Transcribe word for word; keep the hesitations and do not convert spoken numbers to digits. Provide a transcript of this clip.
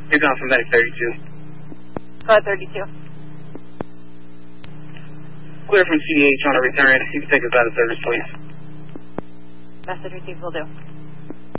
You're going from Medic thirty-two. Go ahead, thirty-two. Clear from C D H on a return. You can take us out of service, please. Message received will do.